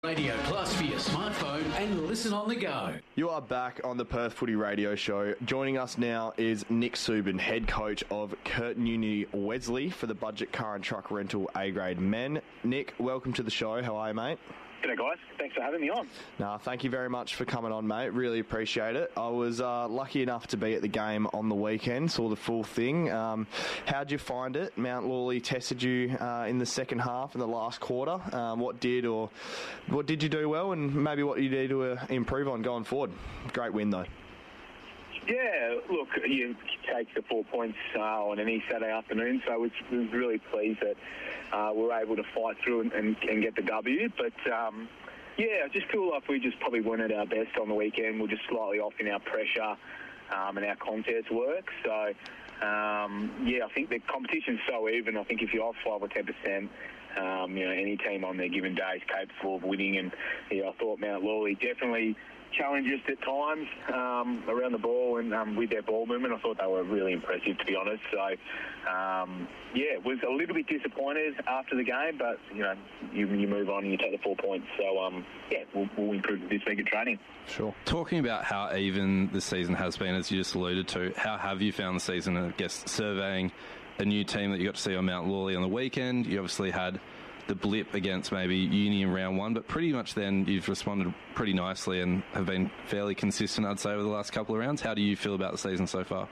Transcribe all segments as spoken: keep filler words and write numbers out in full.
Radio Plus for your smartphone and listen on the go. You are back on the Perth Footy Radio Show. Joining us now is Nick Subin, head coach of Curtin Uni Wesley for the Budget Car and Truck Rental A-Grade Men. Nick, welcome to the show. How are you, mate? G'day, guys. Thanks for having me on. Nah, thank you very much for coming on, mate. Really appreciate it. I was uh, lucky enough to be at the game on the weekend, saw the full thing. Um, how'd you find it? Mount Lawley tested you uh, in the second half, in the last quarter. Um, what did or what did you do well, and maybe what you need to uh, improve on going forward? Great win, though. Yeah, look, you take the four points uh, on an East Saturday afternoon, so I was, was really pleased that uh, we were able to fight through and, and, and get the W. But, um, yeah, I just feel like we just probably weren't at our best on the weekend. We're just slightly off in our pressure um, and our contest work. So, um, yeah, I think the competition's so even. I think if you're off five or ten percent, um, you know, any team on their given day is capable of winning. And, yeah, I thought Mount Lawley definitely challenged us at times um, around the ball and um, with their ball movement. I thought they were really impressive, to be honest. So, um, yeah, was a little bit disappointed after the game, but, you know, you, you move on and you take the four points. So, um, yeah, we'll, we'll improve this week of training. Sure. Talking about how even the season has been, as you just alluded to, how have you found the season? I guess surveying a new team that you got to see on Mount Lawley on the weekend. You obviously had the blip against maybe Uni in round one, but pretty much then you've responded pretty nicely and have been fairly consistent, I'd say, over the last couple of rounds. How do you feel about the season so far?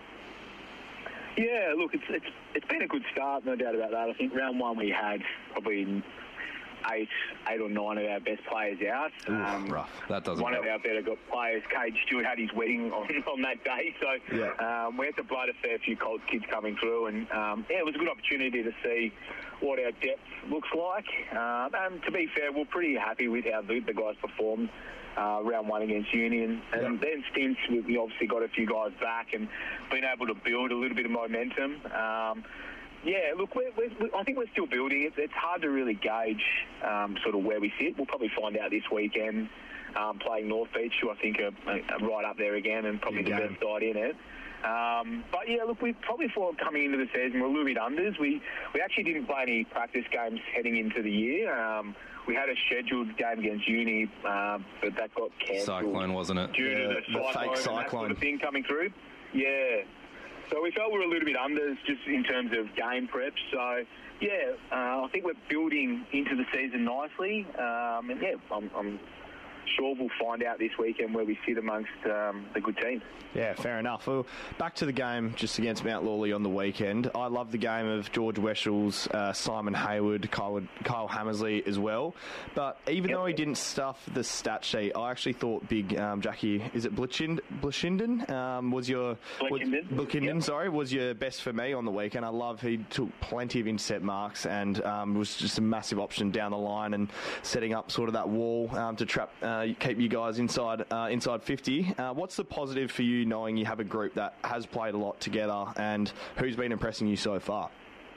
Yeah, look, it's it's it's been a good start, no doubt about that. I think round one we had probably eight eight or nine of our best players out. Ooh, um, rough. That doesn't One help. of our better good players, Cade Stewart, had his wedding on, on that day, so yeah. um, we had to blood a fair few Colts kids coming through, and um, yeah, it was a good opportunity to see what our depth looks like. Um, and to be fair, we're pretty happy with how the, the guys performed uh, round one against Union, and yeah. then stints we, we obviously got a few guys back and been able to build a little bit of momentum. Um, Yeah, look, we're, we're, I think we're still building. It's, it's hard to really gauge um, sort of where we sit. We'll probably find out this weekend um, playing North Beach, who I think are, are right up there again and probably Good the game. best side in it. Um, but, yeah, look, we probably thought coming into the season we're a little bit unders. We, we actually didn't play any practice games heading into the year. Um, we had a scheduled game against Uni, uh, but that got cancelled. Cyclone, wasn't it? Due Yeah, to the, the cyclone, fake and that cyclone. sort of thing coming through. Yeah. So we felt we were a little bit unders just in terms of game prep. So, yeah, uh, I think we're building into the season nicely. Um, and, yeah, I'm, I'm sure we'll find out this weekend where we sit amongst um, the good teams. Yeah, fair enough. Well, back to the game just against Mount Lawley on the weekend. I love the game of George Weshells, uh, Simon Hayward, Kyle, Kyle Hammersley as well. But even Yep. though he didn't stuff the stat sheet, I actually thought big um, Jackie, is it Blishind, Blishinden? Um, was your Blishinden. Was, Blishinden, Yep. sorry, was your best for me on the weekend. I love he took plenty of intercept marks and um, was just a massive option down the line and setting up sort of that wall um, to trap, uh, keep you guys inside uh, inside fifty. Uh, what's the positive for you knowing you have a group that has played a lot together, and who's been impressing you so far?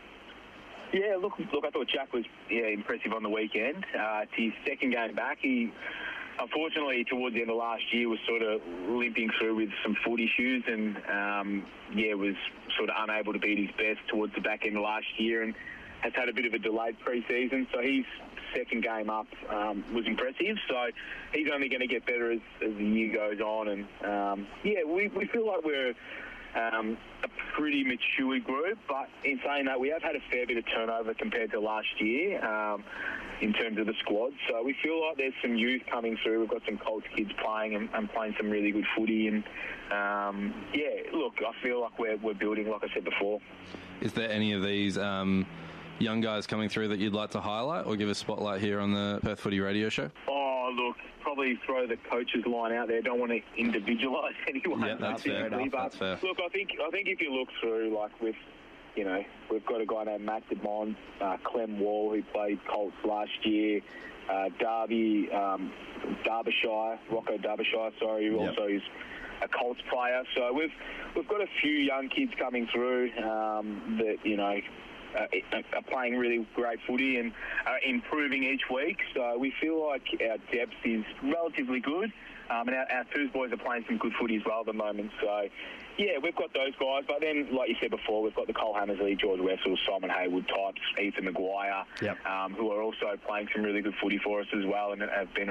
Yeah, look, look. I thought Jack was yeah impressive on the weekend. Uh, it's his second game back. He, unfortunately, towards the end of last year, was sort of limping through with some foot issues, and um, yeah, was sort of unable to beat his best towards the back end of last year, and has had a bit of a delayed pre-season. So his second game up um, was impressive. So he's only going to get better as, as the year goes on, and um, yeah, we we feel like we're Um, a pretty mature group, but in saying that, we have had a fair bit of turnover compared to last year um, in terms of the squad. So we feel like there's some youth coming through. We've got some Colts kids playing and, and playing some really good footy. And um, yeah, look, I feel like we're we're building, like I said before. Is there any of these um, young guys coming through that you'd like to highlight or give a spotlight here on the Perth Footy Radio Show? Oh, look, probably throw the coach's line out there. Don't want to individualise anyone. Yeah, that's fair enough. But That's fair. Look, I think I think if you look through, like with, you know, we've got a guy named Matt DeMond, uh, Clem Wall, who played Colts last year, uh, Darby, um, Derbyshire, Rocco Derbyshire, sorry, who Yep. also is a Colts player. So we've we've got a few young kids coming through um, that, you know, uh, are playing really great footy and are improving each week. So we feel like our depth is relatively good. Um, and our, our twos boys are playing some good footy as well at the moment. So, yeah, we've got those guys. But then, like you said before, we've got the Cole Hammersley, George Wessel, Simon Hayward types, Ethan Maguire, yep. um, who are also playing some really good footy for us as well and have been